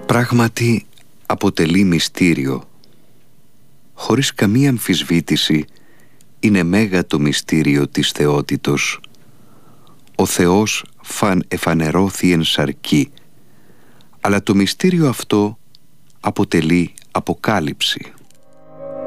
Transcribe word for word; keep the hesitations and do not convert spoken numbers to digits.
Πράγματι αποτελεί μυστήριο. Χωρίς καμία αμφισβήτηση είναι μέγα το μυστήριο της θεότητος. Ο Θεός φαν εφανερώθη εν σαρκί, αλλά το μυστήριο αυτό αποτελεί αποκάλυψη.